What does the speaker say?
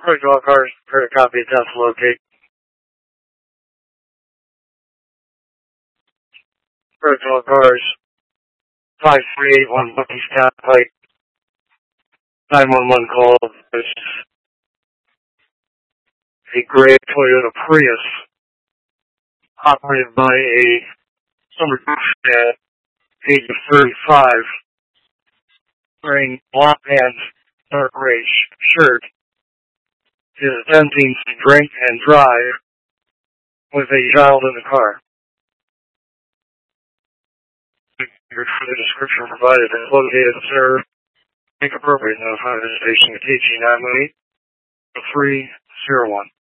Quick all cars, prepare a copy of test locate. Quick all cars, 5381 Bucky Scott Pike, 911 call. There's a gray Toyota Prius operated by a summer at age of 35, wearing black pants, dark gray shirt, is attempting to drink and drive with a child in the car. For the description provided is located, sir. Make appropriate notify the station of TG 918 301.